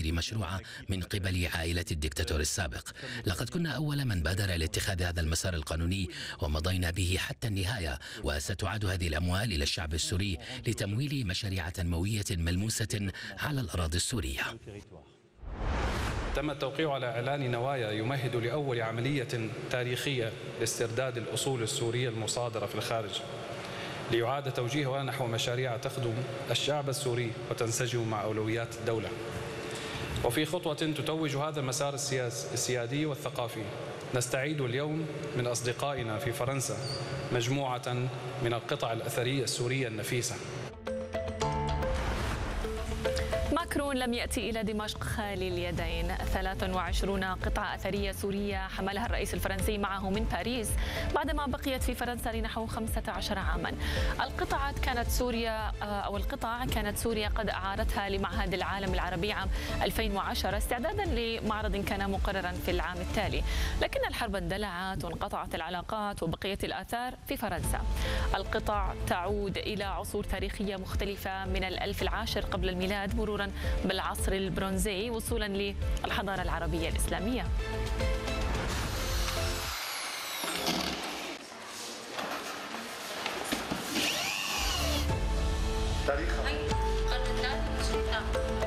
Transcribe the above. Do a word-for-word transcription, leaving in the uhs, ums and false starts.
غير مشروعة من قبل عائلة الدكتاتور السابق. لقد كنا أول من بادر لاتخاذ هذا المسار القانوني ومضينا به حتى النهاية، وستعاد هذه الأموال إلى الشعب السوري لتمويل مشاريع تنموية ملموسة على الأراضي السورية. تم التوقيع على إعلان نوايا يمهد لأول عملية تاريخية لاسترداد الأصول السورية المصادرة في الخارج، ليعاد توجيهها نحو مشاريع تخدم الشعب السوري وتنسجم مع أولويات الدولة. وفي خطوة تتوج هذا المسار السيادي والثقافي، نستعيد اليوم من أصدقائنا في فرنسا مجموعة من القطع الأثرية السورية النفيسة. ماكرون لم يأتي إلى دمشق خالي اليدين. ثلاث وعشرين قطعة أثرية سورية حملها الرئيس الفرنسي معه من باريس بعدما بقيت في فرنسا لنحو خمسة عشر عاما. القطعة كانت سوريا أو القطع كانت سوريا قد أعارتها لمعهد العالم العربي عام ألفين وعشرة استعدادا لمعرض كان مقررا في العام التالي، لكن الحرب اندلعت وانقطعت العلاقات وبقيت الآثار في فرنسا. القطع تعود إلى عصور تاريخية مختلفة من الألف العاشر قبل الميلاد مرورا بالعصر البرونزي وصولا للحضارة العربية الإسلامية. تاريخ